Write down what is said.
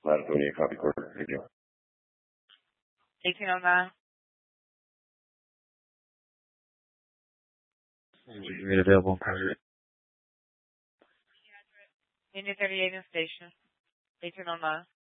Latatoni, copy court. Thank you. 1809. Made available. Union 38 in station. 1809.